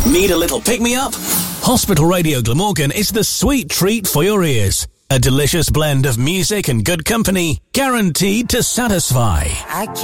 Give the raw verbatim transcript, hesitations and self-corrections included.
Need a little pick-me-up? Hospital Radio Glamorgan is the sweet treat for your ears. A delicious blend of music and good company, guaranteed to satisfy. I